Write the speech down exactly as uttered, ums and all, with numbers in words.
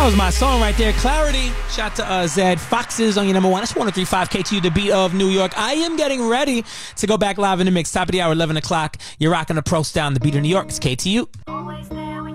was my song right there, Clarity. Shout out to uh, Zed Foxes on your number one. That's one oh three point five K T U, the beat of New York. I am getting ready to go back live in the mix. Top of the hour, eleven o'clock. You're rocking the Pro Style, the beat of New York. It's K T U.